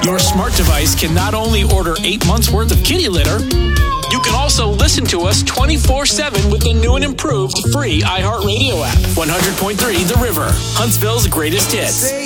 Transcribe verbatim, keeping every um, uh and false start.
Your smart device can not only order eight months worth of kitty litter, you can also listen to us twenty-four seven with the new and improved free iHeartRadio app. one hundred point three The River, Huntsville's greatest hits.